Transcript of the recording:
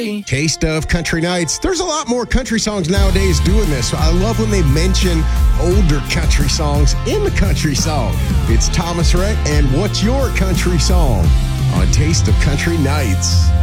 Taste of Country Nights. There's a lot more country songs nowadays doing this. I love when they mention older country songs in the country song. It's Thomas Rhett and What's Your Country Song on Taste of Country Nights.